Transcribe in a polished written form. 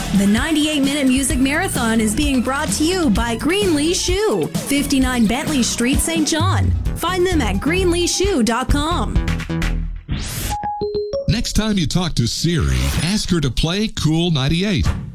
The 98-minute music marathon is being brought to you by Greenlee Shoe, 59 Bentley Street, St. John. Find them at greenleeshoe.com. Next time you talk to Siri, ask her to play Cool 98.